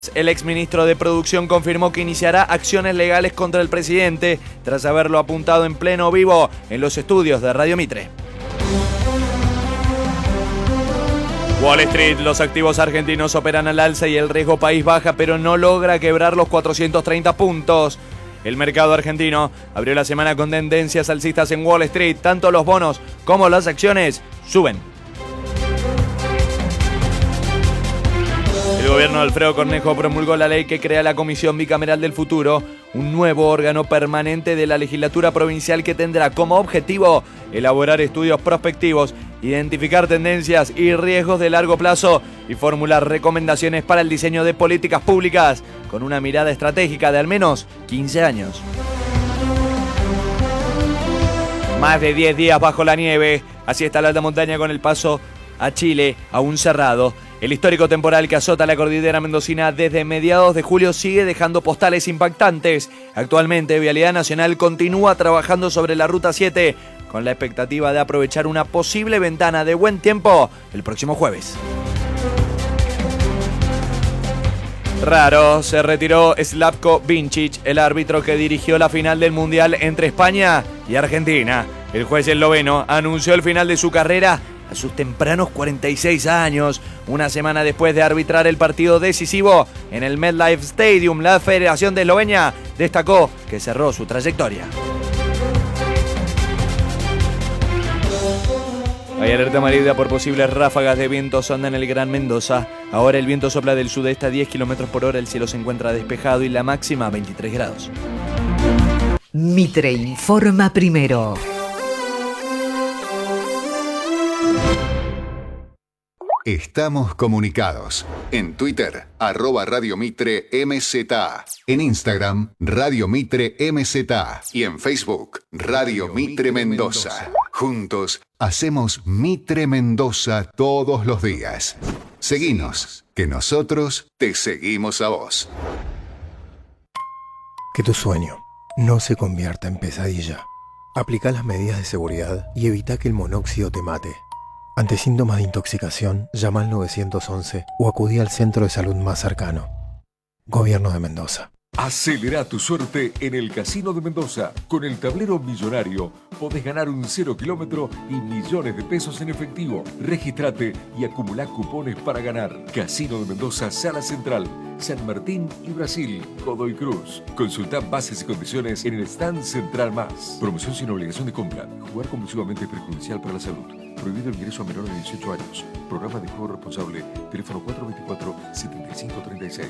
El exministro de Producción confirmó que iniciará acciones legales contra el presidente tras haberlo apuntado en pleno vivo en los estudios de Radio Mitre. Wall Street, los activos argentinos operan al alza y el riesgo país baja, pero no logra quebrar los 430 puntos. El mercado argentino abrió la semana con tendencias alcistas en Wall Street. Tanto los bonos como las acciones suben. El gobierno de Alfredo Cornejo promulgó la ley que crea la Comisión Bicameral del Futuro, un nuevo órgano permanente de la legislatura provincial que tendrá como objetivo elaborar estudios prospectivos, identificar tendencias y riesgos de largo plazo y formular recomendaciones para el diseño de políticas públicas con una mirada estratégica de al menos 15 años. Más de 10 días bajo la nieve, así está la alta montaña con el paso a Chile aún cerrado. El histórico temporal que azota la cordillera mendocina desde mediados de julio sigue dejando postales impactantes. Actualmente, Vialidad Nacional continúa trabajando sobre la Ruta 7 con la expectativa de aprovechar una posible ventana de buen tiempo el próximo jueves. Raro, se retiró Slavko Vincic, el árbitro que dirigió la final del Mundial entre España y Argentina. El juez esloveno anunció el final de su carrera a sus tempranos 46 años. Una semana después de arbitrar el partido decisivo en el MetLife Stadium, la Federación de Eslovenia destacó que cerró su trayectoria. Hay alerta amarilla por posibles ráfagas de viento sonda en el Gran Mendoza. Ahora el viento sopla del sudeste a 10 km por hora, el cielo se encuentra despejado y la máxima a 23 grados. Mitre informa primero. Estamos comunicados. En Twitter, @Radio Mitre MZA. En Instagram, Radio Mitre MZA. Y en Facebook, Radio Mitre Mendoza. Juntos, hacemos Mitre Mendoza todos los días. Seguinos, que nosotros te seguimos a vos. Que tu sueño no se convierta en pesadilla. Aplica las medidas de seguridad y evita que el monóxido te mate. Ante síntomas de intoxicación, llama al 911 o acudí al centro de salud más cercano. Gobierno de Mendoza. Acelera tu suerte en el Casino de Mendoza. Con el tablero millonario podés ganar un 0 kilómetro y millones de pesos en efectivo. Regístrate y acumulá cupones para ganar. Casino de Mendoza, Sala Central, San Martín y Brasil, Godoy Cruz. Consulta bases y condiciones en el stand Central Más. Promoción sin obligación de compra. Jugar compulsivamente es perjudicial para la salud. Prohibido el ingreso a menores de 18 años. Programa de juego responsable. Teléfono 424-7536.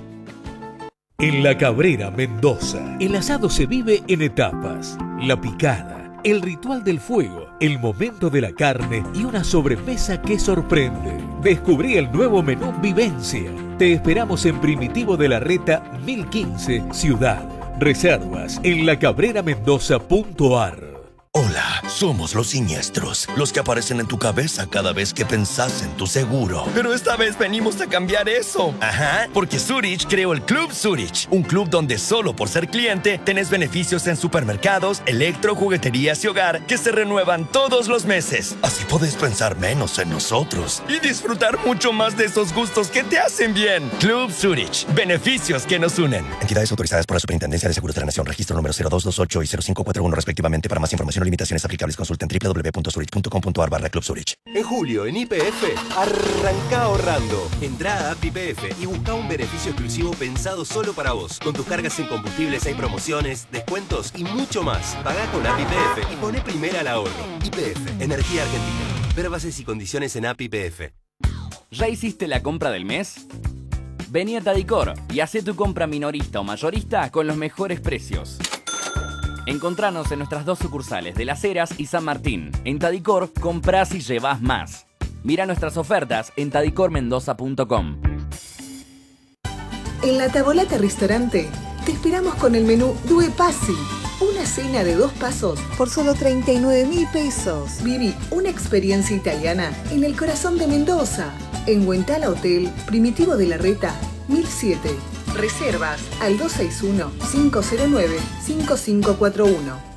En La Cabrera, Mendoza, el asado se vive en etapas. La picada, el ritual del fuego, el momento de la carne y una sobremesa que sorprende. Descubrí el nuevo menú Vivencia. Te esperamos en Primitivo de la Reta 1015, Ciudad. Reservas en lacabreramendoza.ar. Hola, somos los siniestros, los que aparecen en tu cabeza cada vez que pensás en tu seguro. Pero esta vez venimos a cambiar eso. Ajá, porque Zurich creó el Club Zurich, un club donde solo por ser cliente tenés beneficios en supermercados, electro, jugueterías y hogar que se renuevan todos los meses. Así podés pensar menos en nosotros y disfrutar mucho más de esos gustos que te hacen bien. Club Zurich, beneficios que nos unen. Entidades autorizadas por la Superintendencia de Seguros de la Nación, registro número 0228 y 0541 respectivamente. Para más información limitaciones aplicables, consulten www.zurich.com.ar/Club Zurich. En julio, en YPF, arranca ahorrando. Entrá a App YPF y busca un beneficio exclusivo pensado solo para vos. Con tus cargas en combustibles hay promociones, descuentos y mucho más. Pagá con App YPF y poné primera al ahorro. YPF, Energía Argentina. Ver bases y condiciones en App YPF. ¿Ya hiciste la compra del mes? Vení a Tadicor y hacé tu compra minorista o mayorista con los mejores precios. Encontranos en nuestras dos sucursales de Las Heras y San Martín. En Tadicor, comprás y llevás más. Mira nuestras ofertas en tadicormendoza.com. En La Tavolata Restaurante te esperamos con el menú Due Passi. Una cena de 2 pasos por solo 39.000 pesos. Viví una experiencia italiana en el corazón de Mendoza. En Huentala Hotel, Primitivo de la Reta, 1007. Reservas al 261-509-5541.